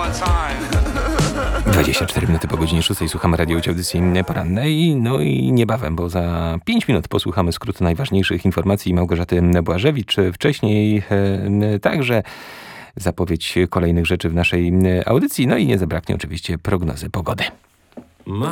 24 minuty po godzinie 6 słuchamy Radio Audycji Porannej. No i niebawem, bo za 5 minut posłuchamy skrótu najważniejszych informacji Małgorzaty Błażewicz. Wcześniej także zapowiedź kolejnych rzeczy w naszej audycji. No i nie zabraknie oczywiście prognozy pogody.